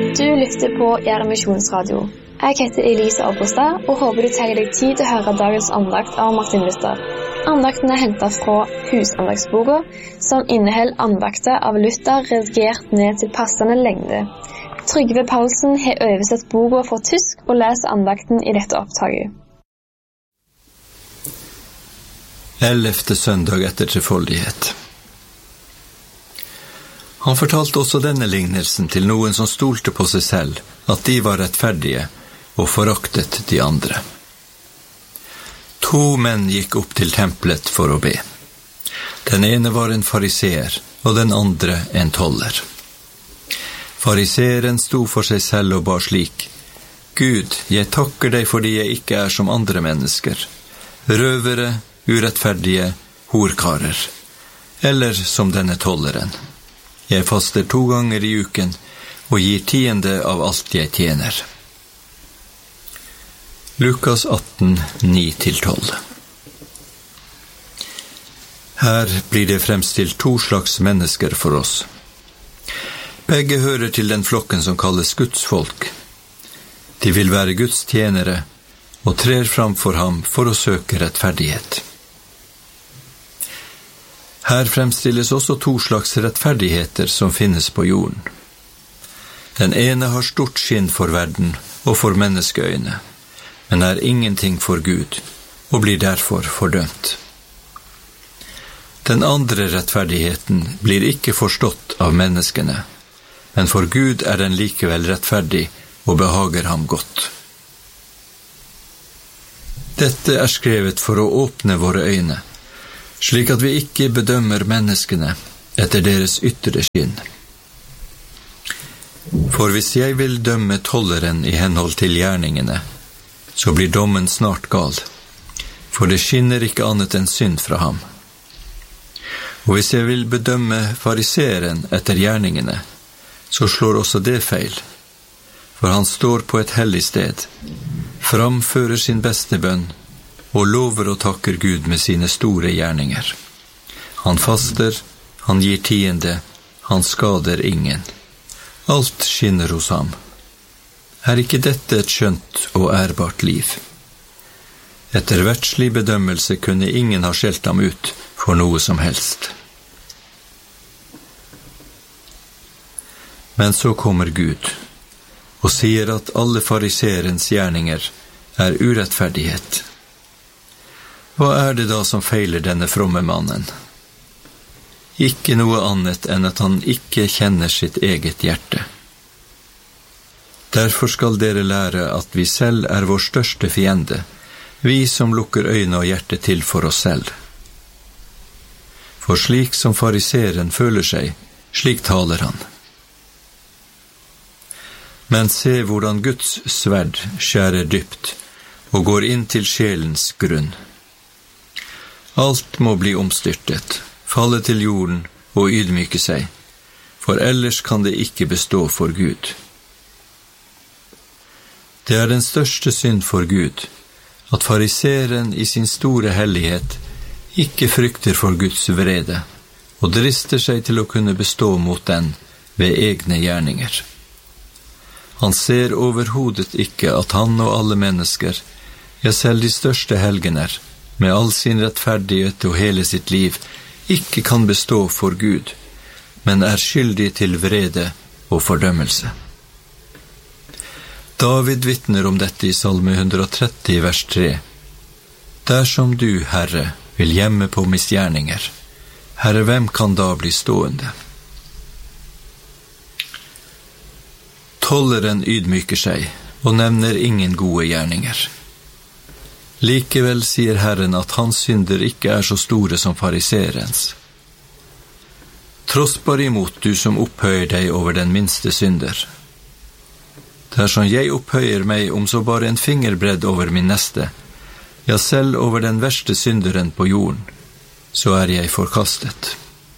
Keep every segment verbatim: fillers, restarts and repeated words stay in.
Du lytter på Gjerde Misjonsradio. Jeg heter Elise Abrestad, og håper du tar deg tid til å høre dagens andakt av Martin Luther. Andakten er hentet fra Husandagsboka, som inneholder andakter av Luther redigert ned til passende lengde. Trygve Paulsen har oversett boka fra tysk og leser andakten i dette opptaket. Ellevte søndag etter trefoldighet. Han fortalte også denne lignelsen til noen som stolte på seg selv, at de var rettferdige og foraktet de andre. To menn gikk opp til tempelet for å be. Den ene var en fariseer, og den andre en toller. Fariseeren sto for seg selv og ba slik: Gud, jeg takker deg fordi jeg ikke er som andre mennesker, røvere, urettferdige, horkarer, eller som denne tolleren. Jeg faster to ganger i uken og gir tiende av alt jeg tjener. Lukas atten, ni til tolv. Her blir det fremstilt to slags mennesker for oss. Begge hører til den flokken som kalles Guds folk. De vil være Guds tjenere og trer fram for ham for å søke rettferdighet. Her fremstilles også to slags rettferdigheter som finnes på jorden. Den ene har stort skinn for verden og for menneskeøyne, men er ingenting for Gud, og blir derfor fordømt. Den andre rettferdigheten blir ikke forstått av menneskene, men for Gud er den likevel rettferdig og behager ham godt. Dette er skrevet for å åpne våre øyne, slik at vi ikke bedømmer menneskene etter deres ytre skinn. For hvis jeg vil dømme tolleren i henhold til gjerningene, så blir dommen snart gal, for det skinner ikke annet enn synd fra ham. Og hvis jeg vil bedømme fariseeren etter gjerningene, så slår også det feil, for han står på et hellig sted, framfører sin beste bønn, og lover og takker Gud med sine store gjerninger. Han faster, han gir tiende, han skader ingen. Alt skinner hos ham. Er ikke dette et skjønt og ærbart liv? Etter verdslig bedømmelse kunne ingen ha skjelt ham ut for noe som helst. Men så kommer Gud, og sier at alle fariserens gjerninger er urettferdighet. Hva er det da som feiler denne fromme mannen? Ikke noe annet enn at han ikke kjenner sitt eget hjerte. Derfor skal dere lære at vi selv er vår største fiende, vi som lukker øyne og hjerte til for oss selv. For slik som fariseren føler seg, slik taler han. Men se hvordan Guds sverd skjærer dypt og går inn til sjelens grunn. Alt må bli omstyrtet, falle til jorden og ydmyke seg, for ellers kan det ikke bestå for Gud. Det er den største synd for Gud, at fariseren i sin store hellighet ikke frykter for Guds vrede, og drister seg til å kunne bestå mot den ved egne gjerninger. Han ser overhodet ikke at han og alle mennesker, ja selv de største helgener, med all sin rettferdighet og hele sitt liv, ikke kan bestå for Gud, men er skyldig til vrede og fordømmelse. David vitner om dette i Salme hundre og tretti, vers tre. Dersom du, Herre, vil gjemme på misgjerninger, Herre, hvem kan da bli stående? Tolleren ydmyker seg og nevner ingen gode gjerninger. Likevel sier Herren at hans synder ikke er så store som fariserens. Tross bare imot du som opphøyer deg over den minste synder. Dersom jeg opphøyer meg om så bare en fingerbredd over min neste, ja selv over den verste synderen på jorden, så er jeg forkastet.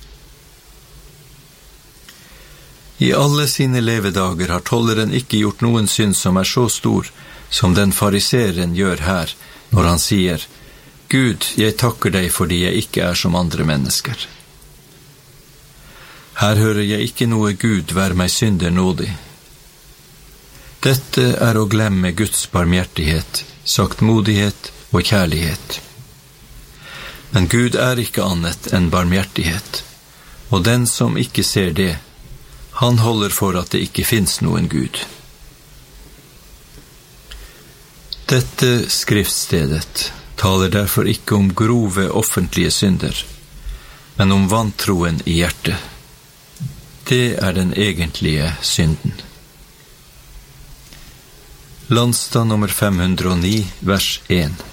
I alle sine levedager har tolleren ikke gjort noen synd som er så stor som den fariseren gjør her, når han sier: Gud, jeg takker deg fordi jeg ikke er som andre mennesker. Her hører jeg ikke noe Gud være meg synder nådig. Dette er å glemme Guds barmhjertighet, saktmodighet og kjærlighet. Men Gud er ikke annet enn barmhjertighet, og den som ikke ser det, han holder for at det ikke finnes noen Gud. Dette skriftstedet taler derfor ikke om grove offentlige synder, men om vantroen i hjertet. Det er den egentlige synden. Landstad nummer fem hundre og ni, vers én.